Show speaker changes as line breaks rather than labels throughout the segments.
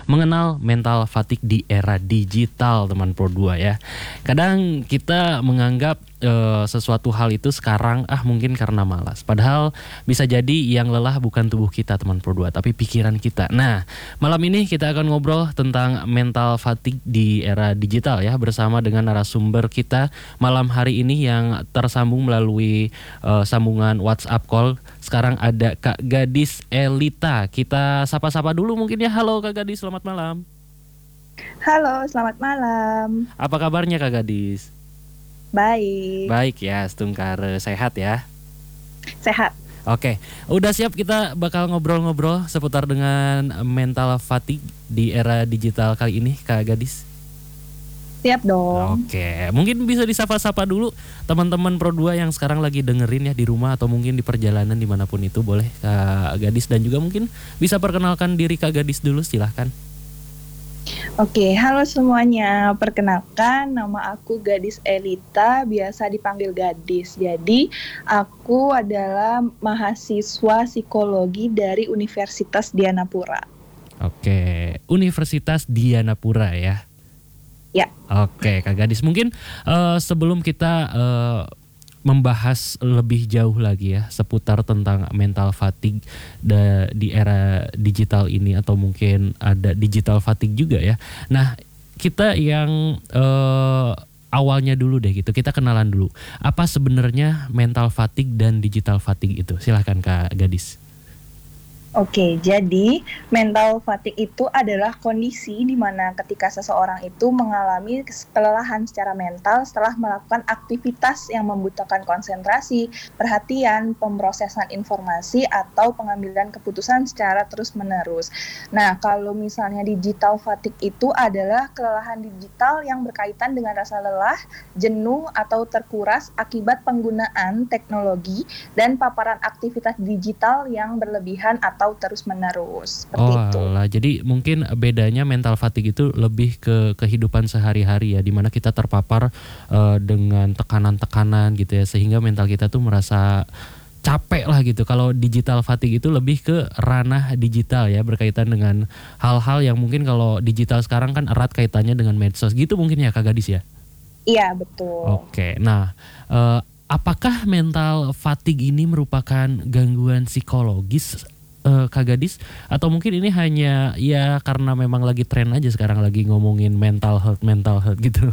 mengenal mental fatigue di era digital, teman Pro 2 ya. Kadang kita menganggap sesuatu hal itu sekarang mungkin karena malas. Padahal bisa jadi yang lelah bukan tubuh kita, teman Pro 2, tapi pikiran kita. Nah, malam ini kita akan ngobrol tentang mental fatigue di era digital ya, bersama dengan narasumber kita malam hari ini yang tersambung melalui sambungan WhatsApp call. Sekarang ada Kak Gadis Elita. Kita sapa-sapa dulu mungkin ya. Halo Kak Gadis, selamat malam.
Halo, selamat malam.
Apa kabarnya Kak Gadis?
Baik.
Baik ya, Stungkare, sehat ya?
Sehat.
Oke, udah siap kita bakal ngobrol-ngobrol seputar dengan mental fatigue di era digital kali ini Kak Gadis?
Siap dong.
Oke, mungkin bisa disapa-sapa dulu teman-teman Pro 2 yang sekarang lagi dengerin ya di rumah atau mungkin di perjalanan dimanapun itu, boleh Kak Gadis, dan juga mungkin bisa perkenalkan diri Kak Gadis dulu, silahkan.
Oke, halo semuanya. Perkenalkan, nama aku Gadis Elita, biasa dipanggil Gadis. Jadi, aku adalah mahasiswa psikologi dari Universitas Dianapura.
Oke, Universitas Dianapura ya.
Ya.
Oke, Kak Gadis, mungkin sebelum kita membahas lebih jauh lagi ya seputar tentang mental fatigue di era digital ini, atau mungkin ada digital fatigue juga ya. Nah, kita yang awalnya dulu deh gitu, kita kenalan dulu. Apa sebenarnya mental fatigue dan digital fatigue itu? Silahkan Kak Gadis.
Oke, jadi mental fatigue itu adalah kondisi di mana ketika seseorang itu mengalami kelelahan secara mental setelah melakukan aktivitas yang membutuhkan konsentrasi, perhatian, pemrosesan informasi, atau pengambilan keputusan secara terus-menerus. Nah, kalau misalnya digital fatigue itu adalah kelelahan digital yang berkaitan dengan rasa lelah, jenuh, atau terkuras akibat penggunaan teknologi dan paparan aktivitas digital yang berlebihan atau terus-menerus, seperti itu.
Jadi mungkin bedanya mental fatigue itu lebih ke kehidupan sehari-hari ya, dimana kita terpapar dengan tekanan-tekanan gitu ya, sehingga mental kita tuh merasa capek lah gitu. Kalau digital fatigue itu lebih ke ranah digital ya, berkaitan dengan hal-hal yang mungkin kalau digital sekarang kan erat kaitannya dengan medsos gitu mungkin ya Kak Gadis ya?
Iya, betul.
Oke, nah apakah mental fatigue ini merupakan gangguan psikologis Kak Gadis, atau mungkin ini hanya ya karena memang lagi tren aja sekarang, lagi ngomongin mental health gitu?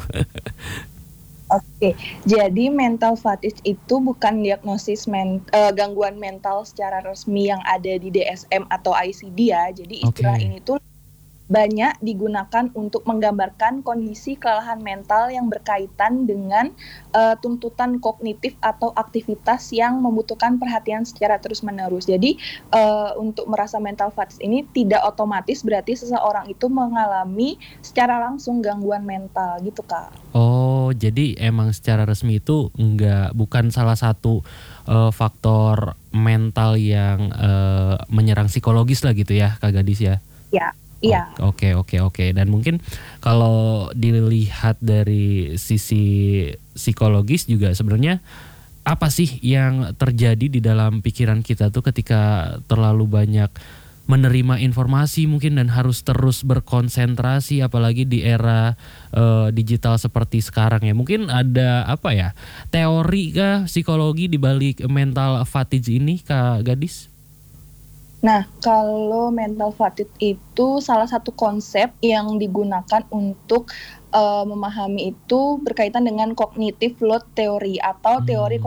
Oke, jadi mental fatigue itu bukan diagnosis gangguan mental secara resmi yang ada di DSM atau ICD ya. Jadi istilah ini tuh banyak digunakan untuk menggambarkan kondisi kelelahan mental yang berkaitan dengan tuntutan kognitif atau aktivitas yang membutuhkan perhatian secara terus-menerus. Jadi untuk merasa mental fatigue ini tidak otomatis berarti seseorang itu mengalami secara langsung gangguan mental gitu Kak.
Oh, jadi emang secara resmi itu bukan salah satu faktor mental yang menyerang psikologis lah gitu ya Kak Gadis ya?
Ya. Iya.
Oke. Dan mungkin kalau dilihat dari sisi psikologis juga, sebenarnya apa sih yang terjadi di dalam pikiran kita tuh ketika terlalu banyak menerima informasi mungkin dan harus terus berkonsentrasi, apalagi di era digital seperti sekarang ya. Mungkin ada teori kah psikologi di balik mental fatigue ini Kak Gadis?
Nah, kalau mental fatigue itu salah satu konsep yang digunakan untuk memahami itu berkaitan dengan cognitive load theory atau teori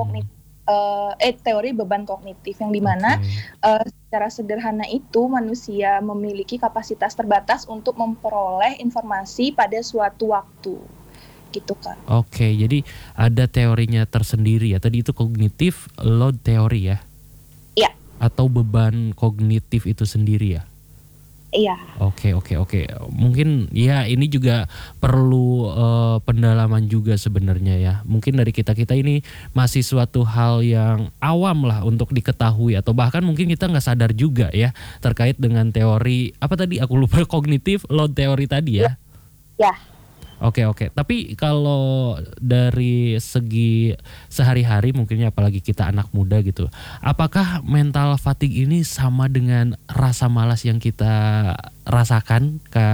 beban kognitif, yang dimana secara sederhana itu manusia memiliki kapasitas terbatas untuk memperoleh informasi pada suatu waktu. Gitu Kak.
Oke, jadi ada teorinya tersendiri ya. Tadi itu cognitive load theory ya?
Iya.
Atau beban kognitif itu sendiri ya?
Iya.
Oke. Mungkin ya ini juga perlu pendalaman juga sebenarnya ya. Mungkin dari kita ini masih suatu hal yang awam lah untuk diketahui, atau bahkan mungkin kita nggak sadar juga ya terkait dengan teori apa tadi, aku lupa, kognitif load theory tadi ya?
Ya.
Oke. Tapi kalau dari segi sehari-hari mungkinnya, apalagi kita anak muda gitu, apakah mental fatigue ini sama dengan rasa malas yang kita rasakan, Kak